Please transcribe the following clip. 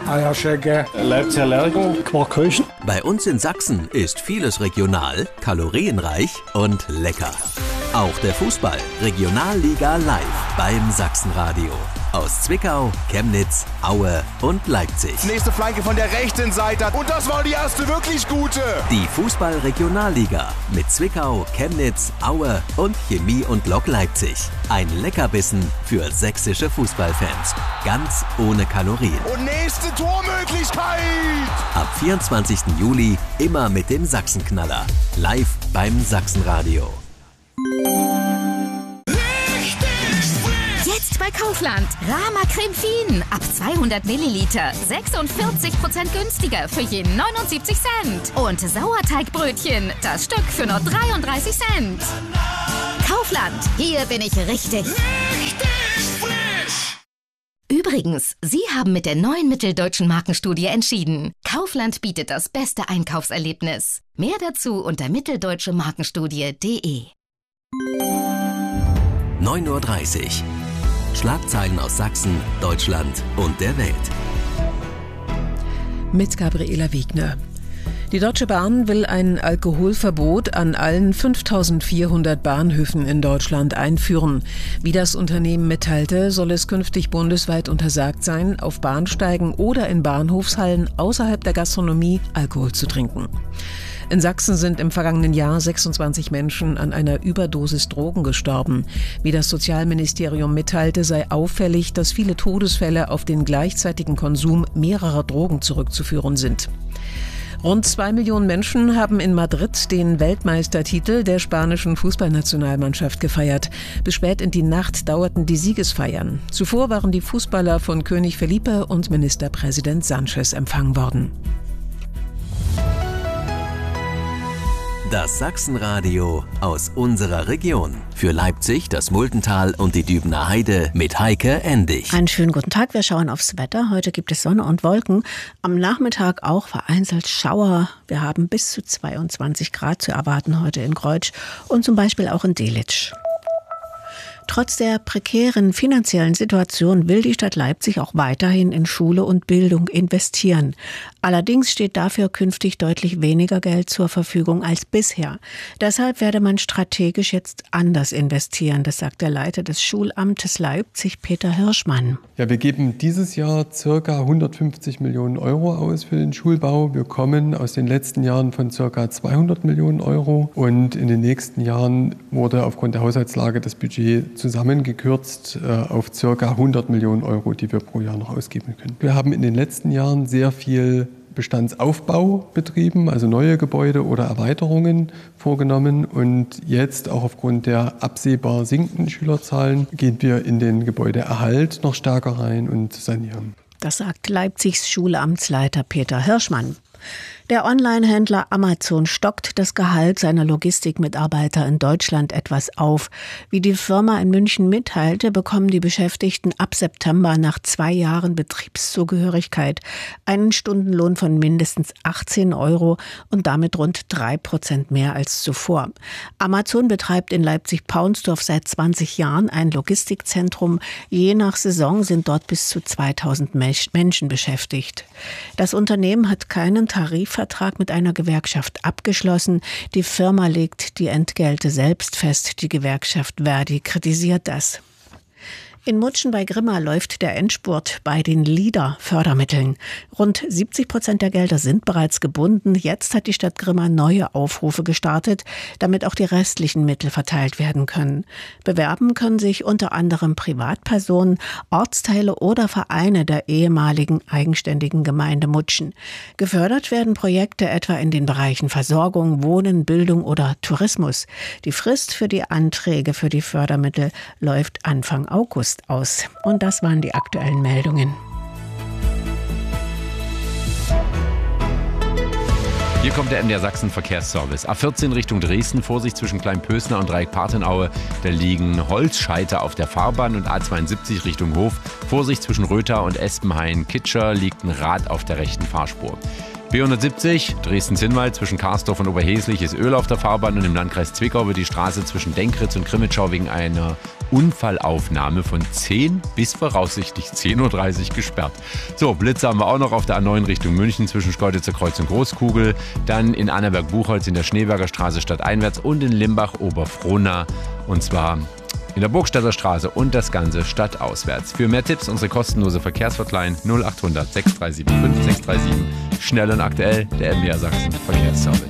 Eierschecke, Leipziger Lerchen, Quarkhöchen. Bei uns in Sachsen ist vieles regional, kalorienreich und lecker. Auch der Fußball Regionalliga live beim Sachsenradio. Aus Zwickau, Chemnitz, Aue und Leipzig. Nächste Flanke von der rechten Seite. Und das war die erste wirklich gute. Die Fußball-Regionalliga mit Zwickau, Chemnitz, Aue und Chemie und Lok Leipzig. Ein Leckerbissen für sächsische Fußballfans. Ganz ohne Kalorien. Und nächste Tormöglichkeit. Ab 24. Juli immer mit dem Sachsenknaller. Live beim Sachsenradio. Jetzt bei Kaufland. Rama Creme Fien. Ab 200 Milliliter. 46% günstiger für je 79 Cent. Und Sauerteigbrötchen. Das Stück für nur 33 Cent. Kaufland. Hier bin ich richtig. Richtig frisch. Übrigens, Sie haben mit der neuen Mitteldeutschen Markenstudie entschieden. Kaufland bietet das beste Einkaufserlebnis. Mehr dazu unter mitteldeutschemarkenstudie.de. 9:30 Uhr. Schlagzeilen aus Sachsen, Deutschland und der Welt. Mit Gabriela Wegner. Die Deutsche Bahn will ein Alkoholverbot an allen 5.400 Bahnhöfen in Deutschland einführen. Wie das Unternehmen mitteilte, soll es künftig bundesweit untersagt sein, auf Bahnsteigen oder in Bahnhofshallen außerhalb der Gastronomie Alkohol zu trinken. In Sachsen sind im vergangenen Jahr 26 Menschen an einer Überdosis Drogen gestorben. Wie das Sozialministerium mitteilte, sei auffällig, dass viele Todesfälle auf den gleichzeitigen Konsum mehrerer Drogen zurückzuführen sind. Rund 2 Millionen Menschen haben in Madrid den Weltmeistertitel der spanischen Fußballnationalmannschaft gefeiert. Bis spät in die Nacht dauerten die Siegesfeiern. Zuvor waren die Fußballer von König Felipe und Ministerpräsident Sánchez empfangen worden. Das Sachsenradio aus unserer Region. Für Leipzig, das Multental und die Dübener Heide mit Heike Endig. Einen schönen guten Tag, wir schauen aufs Wetter. Heute gibt es Sonne und Wolken. Am Nachmittag auch vereinzelt Schauer. Wir haben bis zu 22 Grad zu erwarten heute in Greutsch und zum Beispiel auch in Delitzsch. Trotz der prekären finanziellen Situation will die Stadt Leipzig auch weiterhin in Schule und Bildung investieren. Allerdings steht dafür künftig deutlich weniger Geld zur Verfügung als bisher. Deshalb werde man strategisch jetzt anders investieren. Das sagt der Leiter des Schulamtes Leipzig, Peter Hirschmann. Ja, wir geben dieses Jahr ca. 150 Millionen Euro aus für den Schulbau. Wir kommen aus den letzten Jahren von ca. 200 Millionen Euro. Und in den nächsten Jahren wurde aufgrund der Haushaltslage das Budget zusammengekürzt auf ca. 100 Millionen Euro, die wir pro Jahr noch ausgeben können. Wir haben in den letzten Jahren sehr viel Bestandsaufbau betrieben, also neue Gebäude oder Erweiterungen vorgenommen. Und jetzt auch aufgrund der absehbar sinkenden Schülerzahlen gehen wir in den Gebäudeerhalt noch stärker rein und sanieren. Das sagt Leipzigs Schulamtsleiter Peter Hirschmann. Der Online-Händler Amazon stockt das Gehalt seiner Logistikmitarbeiter in Deutschland etwas auf. Wie die Firma in München mitteilte, bekommen die Beschäftigten ab September nach 2 Jahren Betriebszugehörigkeit einen Stundenlohn von mindestens 18 Euro und damit rund 3% mehr als zuvor. Amazon betreibt in Leipzig-Paunsdorf seit 20 Jahren ein Logistikzentrum. Je nach Saison sind dort bis zu 2000 Menschen beschäftigt. Das Unternehmen hat keinen Tarifvertrag mit einer Gewerkschaft abgeschlossen. Die Firma legt die Entgelte selbst fest. Die Gewerkschaft ver.di kritisiert das. In Mutschen bei Grimma läuft der Endspurt bei den LEADER-Fördermitteln. Rund 70% der Gelder sind bereits gebunden. Jetzt hat die Stadt Grimma neue Aufrufe gestartet, damit auch die restlichen Mittel verteilt werden können. Bewerben können sich unter anderem Privatpersonen, Ortsteile oder Vereine der ehemaligen eigenständigen Gemeinde Mutschen. Gefördert werden Projekte etwa in den Bereichen Versorgung, Wohnen, Bildung oder Tourismus. Die Frist für die Anträge für die Fördermittel läuft Anfang August aus. Und das waren die aktuellen Meldungen. Hier kommt der MDR Sachsen Verkehrsservice. A14 Richtung Dresden, Vorsicht zwischen Kleinpösner und Dreieck-Partenaue. Da liegen Holzscheiter auf der Fahrbahn und A72 Richtung Hof. Vorsicht zwischen Rötha und Espenhain-Kitscher liegt ein Rad auf der rechten Fahrspur. B170 Dresden-Zinnwald zwischen Karsdorf und Oberheslich ist Öl auf der Fahrbahn und im Landkreis Zwickau wird die Straße zwischen Denkritz und Krimitschau wegen einer Unfallaufnahme von 10 bis voraussichtlich 10.30 Uhr gesperrt. So, Blitze haben wir auch noch auf der A9 Richtung München zwischen Schkeuditzer Kreuz und Großkugel, dann in Annaberg-Buchholz in der Schneeberger Straße stadteinwärts und in Limbach-Oberfrohna, und zwar in der Burgstadter Straße und das Ganze stadtauswärts. Für mehr Tipps unsere kostenlose Verkehrshotline 0800 637 5637. Schnell und aktuell, der MDR Sachsen Verkehrsservice.